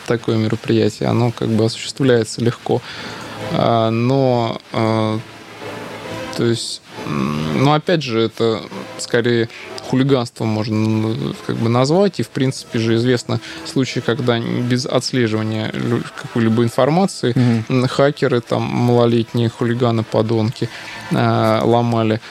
такое мероприятие, оно как бы осуществляется легко. Но, то есть, но опять же, это скорее хулиганством можно как бы назвать. И, в принципе же, известны случаи, когда без отслеживания какой-либо информации хакеры, там, малолетние хулиганы, подонки, ломали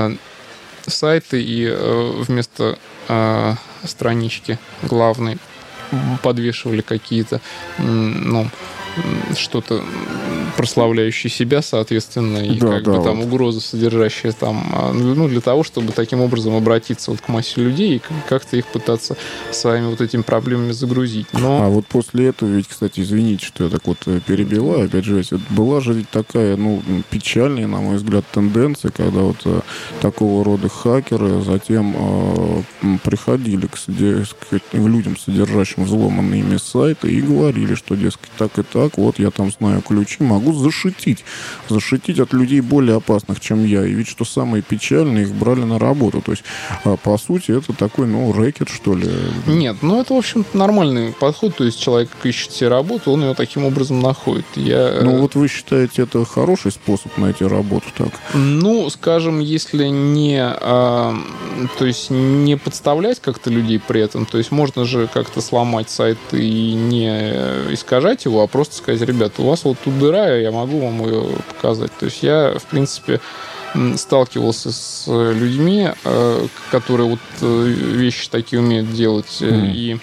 сайты и вместо странички главной подвешивали какие-то, ну, что-то прославляющее себя, соответственно, и да, как да, бы там вот. угрозы, содержащие там, ну, для того, чтобы таким образом обратиться вот к массе людей и как-то их пытаться своими вот этими проблемами загрузить. Но... А вот после этого, ведь, кстати, извините, что я так вот перебиваю, опять же, вот была же ведь такая, ну, печальная, на мой взгляд, тенденция, когда вот такого рода хакеры затем приходили к людям, содержащим взломанные ими сайты, и говорили, что, дескать, так и так, вот я там знаю ключи, могу защитить от людей более опасных, чем я. И ведь, что самое печальное, их брали на работу. То есть, по сути, это такой, ну, рэкет, что ли. Нет, ну, это, в общем-то, нормальный подход. То есть, человек ищет себе работу, он ее таким образом находит. Ну, вот вы считаете, это хороший способ найти работу, так? Ну, скажем, если не, то есть, не подставлять как-то людей при этом, то есть, можно же как-то сломать сайт и не искажать его, а просто сказать: ребята, у вас вот тут дыра, я могу вам ее показать. То есть я, в принципе, сталкивался с людьми, которые вот вещи такие умеют делать. И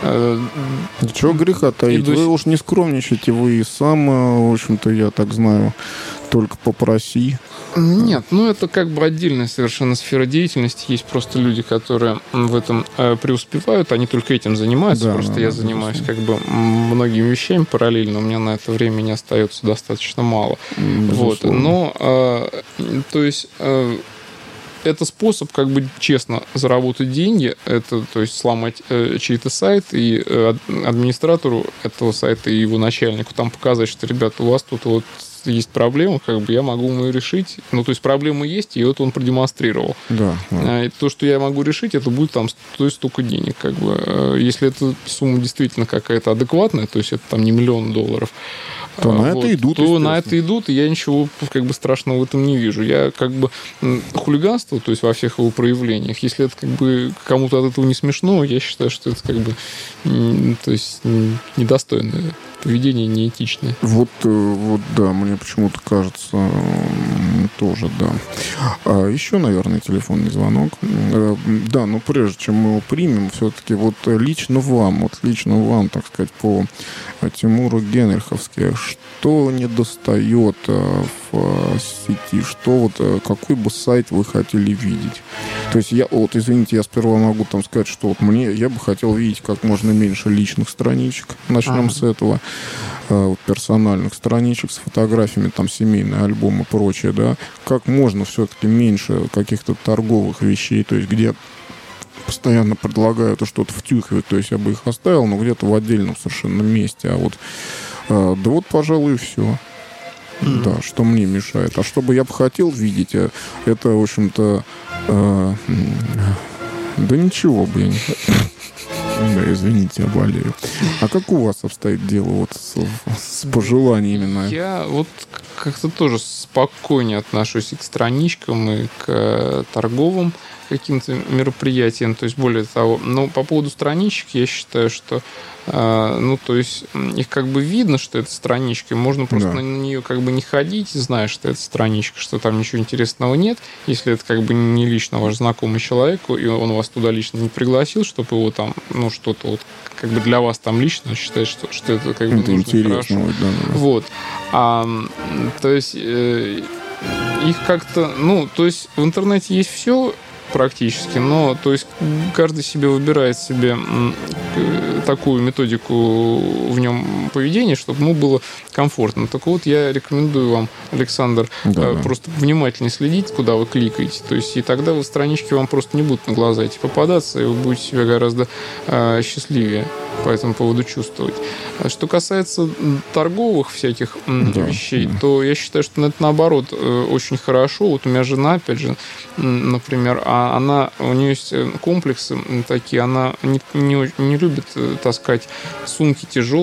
чего греха таить? Вы уж не скромничайте, вы и сам, в общем-то, я так знаю, только попроси. Нет, ну это как бы отдельная совершенно сфера деятельности. Есть просто люди, которые в этом преуспевают, они только этим занимаются. Да, просто я занимаюсь как бы многими вещами параллельно, у меня на это времени остается достаточно мало. Вот. Но, то есть... это способ как бы честно заработать деньги, это, то есть, сломать чей-то сайт и администратору этого сайта и его начальнику там показать, что, ребята, у вас тут вот есть проблема, как бы я могу ее решить. Ну, то есть проблема есть, и вот он продемонстрировал. Да, да. И то, что я могу решить, это будет там стоить столько денег. Как бы. Если эта сумма действительно какая-то адекватная, то есть это там не $1 миллион, то на это идут, то на это идут, и я ничего как бы страшного в этом не вижу. Я как бы хулиганство, то есть во всех его проявлениях, если это как бы кому-то от этого не смешно, я считаю, что это как бы то есть недостойное поведение, неэтичное. Вот, да, мне почему-то кажется, тоже, да. Еще, наверное, телефонный звонок. Да, но прежде чем мы его примем, все-таки вот лично вам, так сказать, по Тимуру Генриховски, что недостает в сети, что вот, какой бы сайт вы хотели видеть? То есть я, вот, извините, я сперва могу там сказать, что вот я бы хотел видеть как можно меньше личных страничек, начнем с этого, персональных страничек с фотографиями, там, семейные альбомы и прочее, да, как можно все-таки меньше каких-то торговых вещей, то есть где постоянно предлагают что-то втюхивать, то есть я бы их оставил, но где-то в отдельном совершенно месте, а вот, да вот, пожалуй, и все. Да, что мне мешает. А что бы я бы хотел видеть, это, в общем-то, да ничего бы я не хотел. Да, извините, я болею. А как у вас обстоит дело вот с пожеланиями? Я вот как-то тоже спокойнее отношусь и к страничкам, и к торговым каким-то мероприятиям. То есть, более того, но по поводу страничек я считаю, что ну, то есть, их как бы видно, что это страничка, можно просто на нее как бы не ходить, зная, что это страничка, что там ничего интересного нет, если это как бы не лично ваш знакомый человек, и он вас туда лично не пригласил, чтобы его там, ну, что-то вот как бы для вас там лично считать, что это как бы нужно, хорошо. Да. Вот. То есть, их как-то, ну, то есть, в интернете есть все практически, но, то есть, каждый себе выбирает себе такую методику в нем поведения, чтобы ему было комфортно. Так вот, я рекомендую вам, Александр, просто внимательнее следить, куда вы кликаете. То есть, и тогда вы странички вам просто не будут на глаза эти попадаться, и вы будете себя гораздо счастливее по этому поводу чувствовать. Что касается торговых всяких вещей, то я считаю, что это наоборот очень хорошо. Вот у меня жена, опять же, например, у нее есть комплексы такие, она не любит таскать сумки тяжелые,